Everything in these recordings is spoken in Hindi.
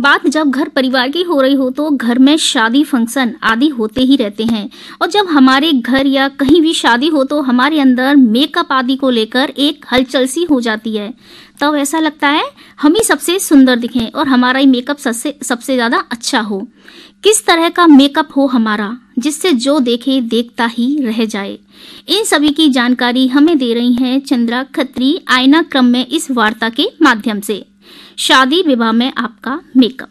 बात जब घर परिवार की हो रही हो तो घर में शादी फंक्शन आदि होते ही रहते हैं। और जब हमारे घर या कहीं भी शादी हो तो हमारे अंदर मेकअप आदि को लेकर एक हलचल सी हो जाती है। तब ऐसा लगता है हम ही सबसे सुंदर दिखें और हमारा ही मेकअप सबसे ज़्यादा अच्छा हो। किस तरह का मेकअप हो हमारा जिससे जो देखे देखता ही रह जाए, इन सभी की जानकारी हमें दे रही हैं चंद्रा खत्री आईना क्रम में इस वार्ता के माध्यम से। शादी विवाह में आपका मेकअप।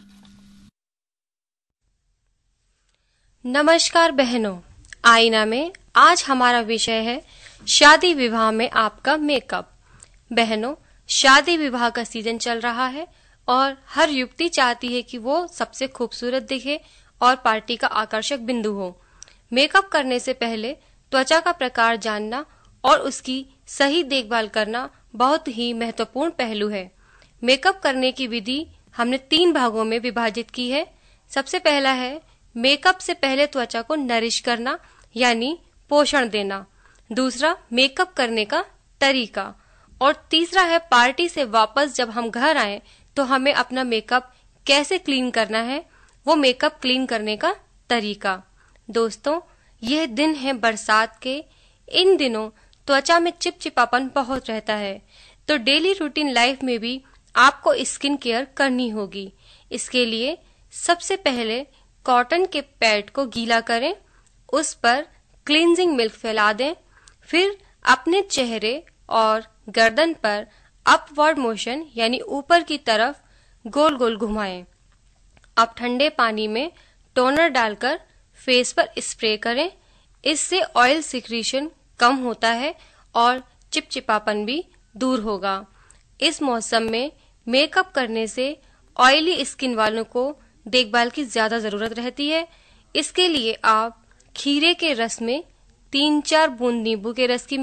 नमस्कार बहनों, आईना में आज हमारा विषय है शादी विवाह में आपका मेकअप। बहनों, शादी विवाह का सीजन चल रहा है और हर युवती चाहती है कि वो सबसे खूबसूरत दिखे और पार्टी का आकर्षक बिंदु हो। मेकअप करने से पहले त्वचा का प्रकार जानना और उसकी सही देखभाल करना बहुत ही महत्वपूर्ण पहलू है। मेकअप करने की विधि हमने 3 भागों में विभाजित की है। सबसे पहला है मेकअप से पहले त्वचा को नरिश करना यानी पोषण देना। दूसरा मेकअप करने का तरीका और तीसरा है पार्टी से वापस जब हम घर आए तो हमें अपना मेकअप कैसे क्लीन करना है, वो मेकअप क्लीन करने का तरीका। दोस्तों, यह दिन है बरसात के। इन दिनों त्वचा में चिपचिपापन बहुत रहता है, तो डेली रूटीन लाइफ में भी आपको स्किन केयर करनी होगी। इसके लिए सबसे पहले कॉटन के पैड को गीला करें, उस पर क्लींजिंग मिल्क फैला दें, फिर अपने चेहरे और गर्दन पर अपवर्ड मोशन यानी ऊपर की तरफ गोल गोल घुमाएं। अब ठंडे पानी में टोनर डालकर फेस पर स्प्रे करें। इससे ऑयल सिक्रीशन कम होता है और चिपचिपापन भी दूर होगा। इस मौसम में मेकअप करने से ऑयली स्किन वालों को देखभाल की ज्यादा जरूरत रहती है। इसके लिए आप खीरे के रस में 3-4 बूंद नींबू के रस की